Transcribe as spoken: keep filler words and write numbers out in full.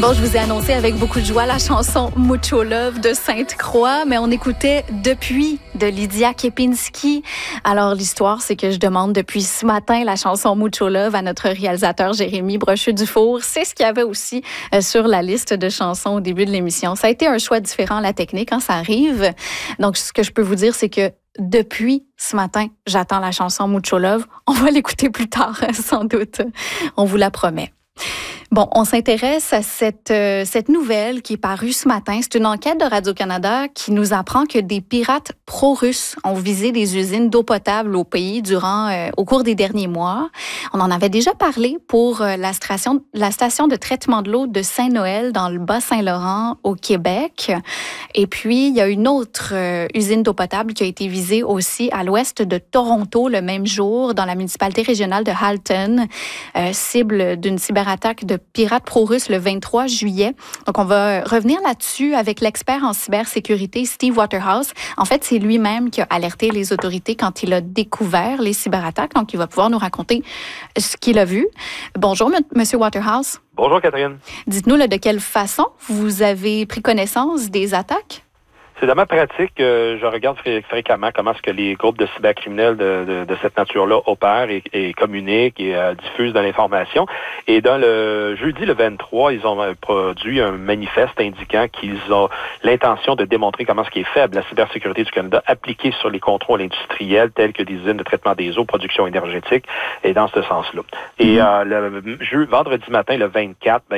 Bon, je vous ai annoncé avec beaucoup de joie la chanson Mucho Love de Sainte-Croix, mais on écoutait Depuis de Lydia Kepinski. Alors, l'histoire, c'est que je demande depuis ce matin la chanson Mucho Love à notre réalisateur Jérémy Brochu-Dufour. C'est ce qu'il y avait aussi euh, sur la liste de chansons au début de l'émission. Ça a été un choix différent, la technique, quand ça arrive. Donc, ce que je peux vous dire, c'est que depuis ce matin, j'attends la chanson Mucho Love. On va l'écouter plus tard, sans doute. On vous la promet. Bon, on s'intéresse à cette, euh, cette nouvelle qui est parue ce matin. C'est une enquête de Radio-Canada qui nous apprend que des pirates pro-russes ont visé des usines d'eau potable au pays durant, euh, au cours des derniers mois. On en avait déjà parlé pour euh, la, station, la station de traitement de l'eau de Saint-Noël dans le Bas-Saint-Laurent au Québec. Et puis, il y a une autre euh, usine d'eau potable qui a été visée aussi à l'ouest de Toronto le même jour dans la municipalité régionale de Halton, euh, cible d'une cyberattaque de pirates pro-russes le vingt-trois juillet. Donc, on va revenir là-dessus avec l'expert en cybersécurité, Steve Waterhouse. En fait, c'est lui-même qui a alerté les autorités quand il a découvert les cyberattaques. Donc, il va pouvoir nous raconter ce qu'il a vu. Bonjour, M. Waterhouse. Bonjour, Catherine. Dites-nous là, de quelle façon vous avez pris connaissance des attaques? C'est dans ma pratique, euh, je regarde fré- fréquemment comment est-ce que les groupes de cybercriminels de, de, de cette nature-là opèrent et, et communiquent et euh, diffusent de l'information. Et dans le jeudi le vingt-trois, ils ont euh, produit un manifeste indiquant qu'ils ont l'intention de démontrer comment est-ce qui est faible la cybersécurité du Canada appliquée sur les contrôles industriels tels que des usines de traitement des eaux, production énergétique, et dans ce sens-là. Et euh, le jeu, vendredi matin, le vingt-quatre, ben,